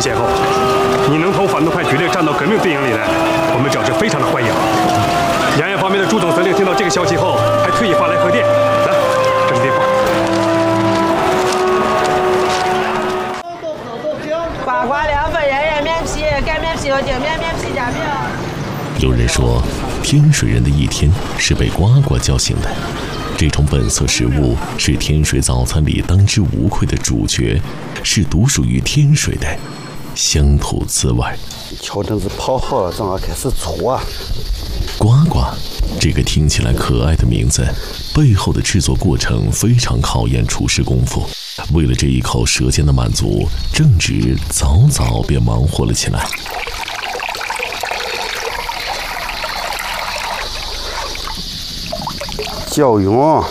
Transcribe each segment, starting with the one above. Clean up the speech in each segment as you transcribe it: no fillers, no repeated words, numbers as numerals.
先后，你能从反动派决定站到革命阵营里来，我们表示非常的欢迎。延安方面的朱总司令听到这个消息后，还特意发来贺电，来，这是电报。 瓜瓜2份，人人面皮，干面皮和顶面面皮加饼。 有人说，天水人的一天是被呱呱叫醒的。这种本色食物是天水早餐里当之无愧的主角，是独属于天水的乡土滋味。 调整子泡好了，正好开始搓啊。 呱呱，这个听起来可爱的名字，背后的制作过程非常考验厨师功夫。为了这一口舌尖的满足，正直早早便忙活了起来。 椒蓉，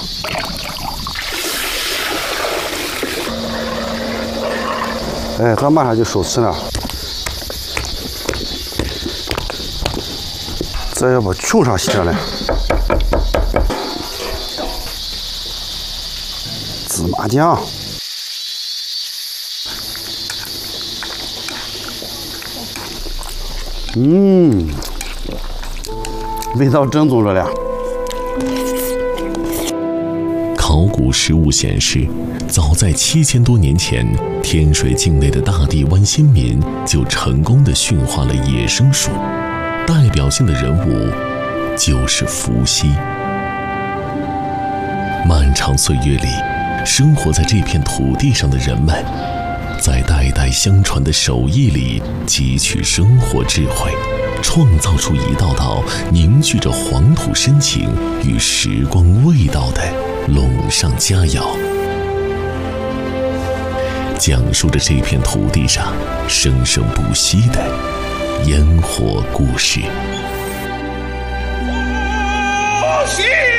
哎，它马上就收吃了。这要把球上卸了。芝麻酱，味道正宗着了。 考古实物显示，早在7000多年前，天水境内的大地湾先民就成功地驯化了野生鼠，代表性的人物就是伏羲。漫长岁月里，生活在这片土地上的人们，在代代相传的手艺里汲取生活智慧，创造出一道道凝聚着黄土深情与时光味道的陇上佳肴，讲述着这片土地上生生不息的烟火故事。